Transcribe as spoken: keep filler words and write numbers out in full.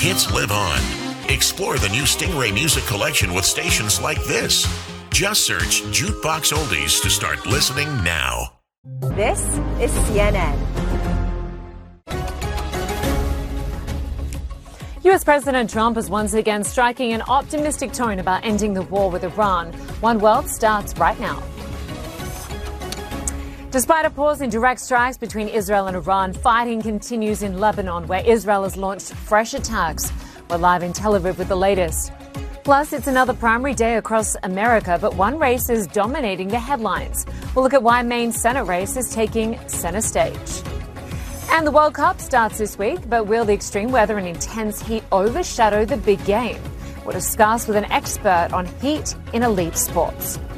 hits live on. Explore the new Stingray music collection with stations like this. Just search Jukebox Oldies to start listening now. This is C N N. U S President Trump is once again striking an optimistic tone about ending the war with Iran. One World starts right now. Despite a pause in direct strikes between Israel and Iran, fighting continues in Lebanon, where Israel has launched fresh attacks. We're live in Tel Aviv with the latest. Plus, it's another primary day across America, but one race is dominating the headlines. We'll look at why Maine's Senate race is taking center stage. And the World Cup starts this week, but will the extreme weather and intense heat overshadow the big game? We'll discuss with an expert on heat in elite sports.